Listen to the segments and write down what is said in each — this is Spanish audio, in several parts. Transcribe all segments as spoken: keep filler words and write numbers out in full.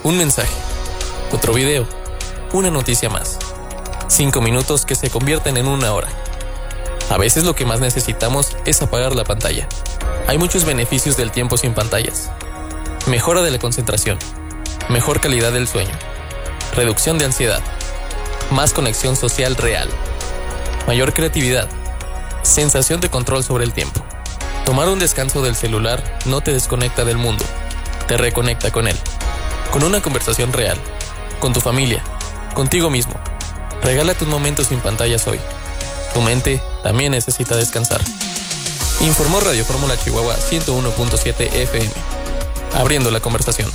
Un mensaje, otro video, una noticia más. Cinco minutos que se convierten en una hora. A veces lo que más necesitamos es apagar la pantalla. Hay muchos beneficios del tiempo sin pantallas. Mejora de la concentración, mejor calidad del sueño, reducción de ansiedad, más conexión social real, mayor creatividad, sensación de control sobre el tiempo. Tomar un descanso del celular no te desconecta del mundo, te reconecta con él. Con una conversación real, con tu familia, contigo mismo. Regálate un momento sin pantallas hoy. Tu mente también necesita descansar. Informó Radio Fórmula Chihuahua ciento uno punto siete F M. Abriendo la conversación.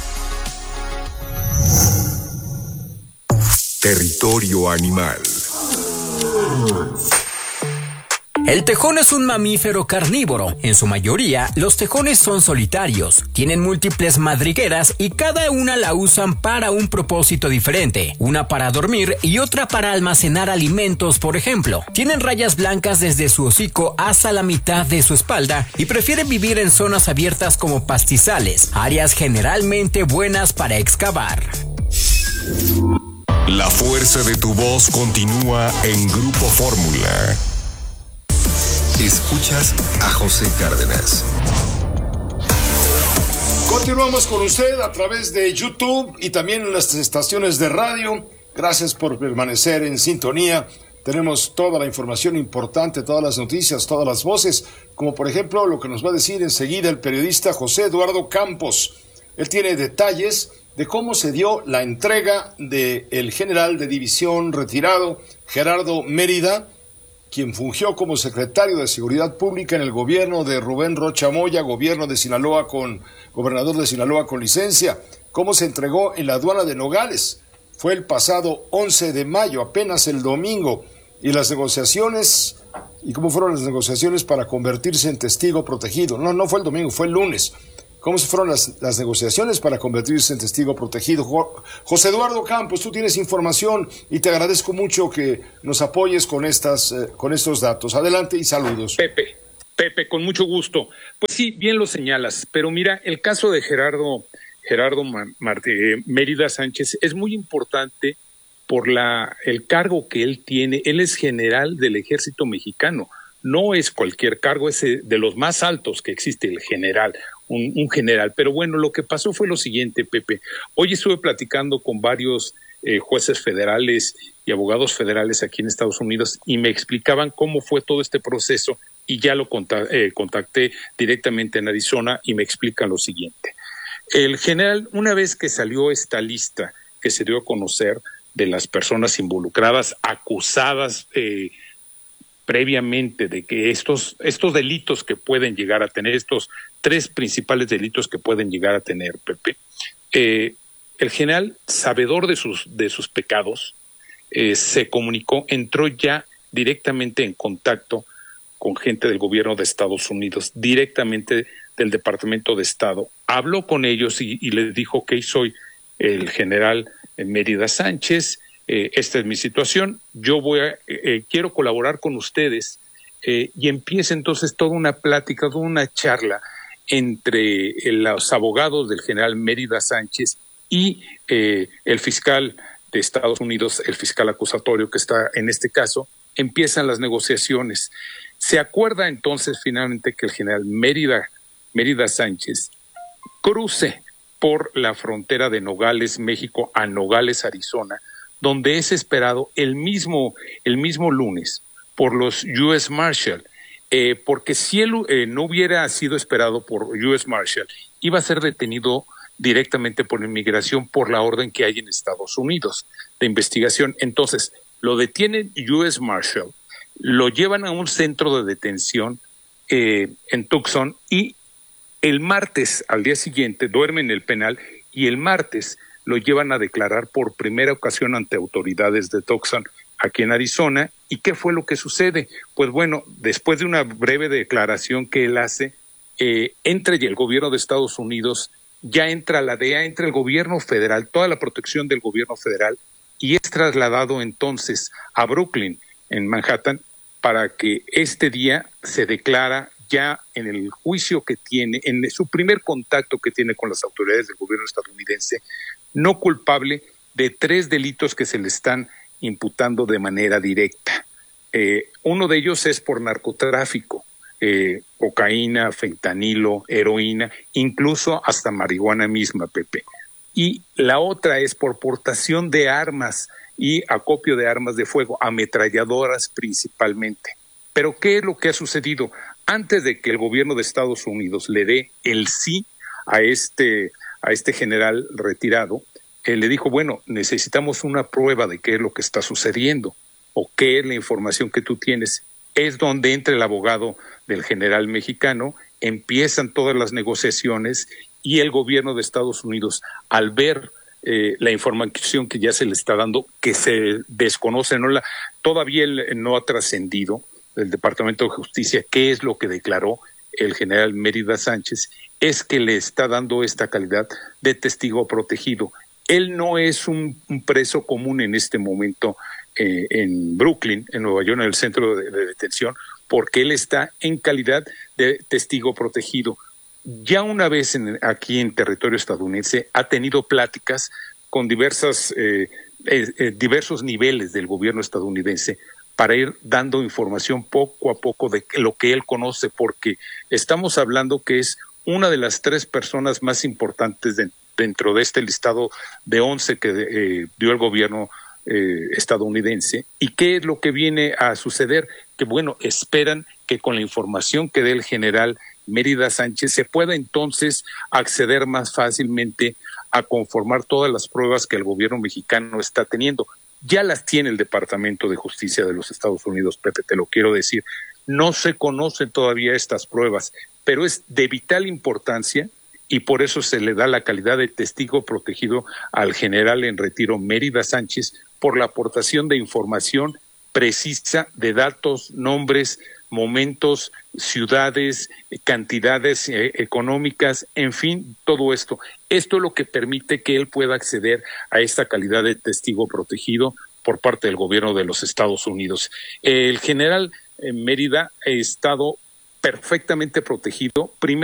Territorio animal. El tejón es un mamífero carnívoro. En su mayoría, los tejones son solitarios. Tienen múltiples madrigueras y cada una la usan para un propósito diferente. Una para dormir y otra para almacenar alimentos, por ejemplo. Tienen rayas blancas desde su hocico hasta la mitad de su espalda y prefieren vivir en zonas abiertas como pastizales, áreas generalmente buenas para excavar. La fuerza de tu voz continúa en Grupo Fórmula. Escuchas a José Cárdenas. Continuamos con usted a través de YouTube y también en las estaciones de radio. Gracias por permanecer en sintonía. Tenemos toda la información importante, todas las noticias, todas las voces, como por ejemplo lo que nos va a decir enseguida el periodista José Eduardo Campos. Él tiene detalles de cómo se dio la entrega del general de división retirado Gerardo Mérida, quien fungió como secretario de Seguridad Pública en el gobierno de Rubén Rocha Moya, gobierno de Sinaloa con, gobernador de Sinaloa con licencia, cómo se entregó en la aduana de Nogales. Fue el pasado once de mayo, apenas el domingo, y las negociaciones, y cómo fueron las negociaciones para convertirse en testigo protegido. No, no fue el domingo, fue el lunes. ¿Cómo se fueron las, las negociaciones para convertirse en testigo protegido? Jo, José Eduardo Campos, tú tienes información y te agradezco mucho que nos apoyes con estas, eh, con estos datos. Adelante y saludos. Pepe, Pepe, con mucho gusto. Pues sí, bien lo señalas, pero mira, el caso de Gerardo, Gerardo Marte, Mérida Sánchez es muy importante por la, el cargo que él tiene. Él es general del Ejército Mexicano. No es cualquier cargo, es de los más altos que existe, el general, un, un general. Pero bueno, lo que pasó fue lo siguiente, Pepe. Hoy estuve platicando con varios eh, jueces federales y abogados federales aquí en Estados Unidos y me explicaban cómo fue todo este proceso y ya lo contacté, eh, contacté directamente en Arizona y me explican lo siguiente. El general, una vez que salió esta lista que se dio a conocer de las personas involucradas, acusadas, eh, previamente de que estos, estos delitos que pueden llegar a tener, estos tres principales delitos que pueden llegar a tener, Pepe, eh, el general, sabedor de sus, de sus pecados, eh, se comunicó, entró ya directamente en contacto con gente del gobierno de Estados Unidos, directamente del Departamento de Estado, habló con ellos y, y les dijo que soy el general Mérida Sánchez, Eh, esta es mi situación, yo voy a, eh, quiero colaborar con ustedes eh, y empieza entonces toda una plática, toda una charla entre eh, los abogados del general Mérida Sánchez y eh, el fiscal de Estados Unidos, el fiscal acusatorio que está en este caso. Empiezan las negociaciones. Se acuerda entonces finalmente que el general Mérida, Mérida Sánchez cruce por la frontera de Nogales, México, a Nogales, Arizona, donde es esperado el mismo, el mismo lunes por los U S Marshal, eh, porque si él eh, no hubiera sido esperado por U S Marshal, iba a ser detenido directamente por inmigración por la orden que hay en Estados Unidos de investigación. Entonces, lo detienen U S Marshal, lo llevan a un centro de detención eh, en Tucson y el martes, al día siguiente, duerme en el penal y el martes lo llevan a declarar por primera ocasión ante autoridades de Tucson, aquí en Arizona. ¿Y qué fue lo que sucede? Pues bueno, después de una breve declaración que él hace, eh, entra el gobierno de Estados Unidos, ya entra la D E A, entra el gobierno federal, toda la protección del gobierno federal, y es trasladado entonces a Brooklyn, en Manhattan, para que este día se declara ya en el juicio que tiene, en su primer contacto que tiene con las autoridades del gobierno estadounidense, no culpable de tres delitos que se le están imputando de manera directa. Eh, uno de ellos es por narcotráfico, eh, cocaína, fentanilo, heroína, incluso hasta marihuana misma, Pepe. Y la otra es por portación de armas y acopio de armas de fuego, ametralladoras principalmente. Pero ¿qué es lo que ha sucedido? Antes de que el gobierno de Estados Unidos le dé el sí a este, a este general retirado, él le dijo, bueno, necesitamos una prueba de qué es lo que está sucediendo o qué es la información que tú tienes. Es donde entra el abogado del general mexicano, empiezan todas las negociaciones y el gobierno de Estados Unidos, al ver eh, la información que ya se le está dando, que se desconoce, no la, todavía el, no ha trascendido del Departamento de Justicia qué es lo que declaró el general Mérida Sánchez, es que le está dando esta calidad de testigo protegido. Él no es un, un preso común en este momento eh, en Brooklyn, en Nueva York, en el centro de, de detención, porque él está en calidad de testigo protegido. Ya una vez en, aquí en territorio estadounidense ha tenido pláticas con diversas, eh, eh, eh, diversos niveles del gobierno estadounidense para ir dando información poco a poco de lo que él conoce, porque estamos hablando que es una de las tres personas más importantes de, dentro de este listado de once que eh, dio el gobierno eh, estadounidense. ¿Y qué es lo que viene a suceder? Que bueno, esperan que con la información que dé el general Mérida Sánchez se pueda entonces acceder más fácilmente a conformar todas las pruebas que el gobierno mexicano está teniendo. Ya las tiene el Departamento de Justicia de los Estados Unidos, Pepe, te lo quiero decir. No se conocen todavía estas pruebas, pero es de vital importancia y por eso se le da la calidad de testigo protegido al general en retiro Mérida Sánchez por la aportación de información precisa de datos, nombres, momentos, ciudades, cantidades eh, económicas, en fin, todo esto. Esto es lo que permite que él pueda acceder a esta calidad de testigo protegido por parte del gobierno de los Estados Unidos. El general eh, Mérida ha estado perfectamente protegido, primero